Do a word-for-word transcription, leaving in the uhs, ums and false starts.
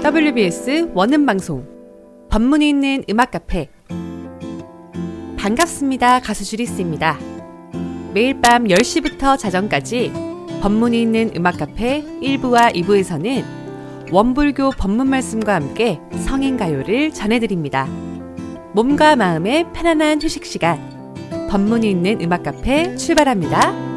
더블유비에스 원음방송 법문이 있는 음악 카페. 반갑습니다. 가수 주리스입니다. 매일 밤 열 시부터 자정까지 법문이 있는 음악 카페 일 부와 이 부에서는 원불교 법문 말씀과 함께 성인가요를 전해드립니다. 몸과 마음의 편안한 휴식 시간, 법문이 있는 음악 카페 출발합니다.